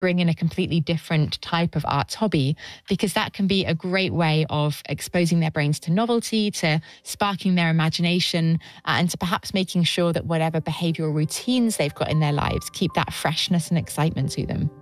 bring in a completely different type of arts hobby, because that can be a great way of exposing their brains to novelty, to sparking their imagination, and to perhaps making sure that whatever behavioral routines they've got in their lives keep that freshness and excitement to them.